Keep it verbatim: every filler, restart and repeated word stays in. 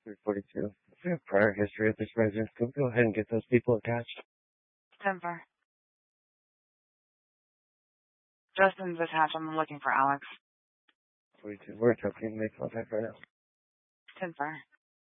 three forty-two. If we have prior history at this residence, can we go ahead and get those people attached? Denver. Justin's attached. I'm looking for Alex. forty-two. We're attempting to make contact right now. Denver.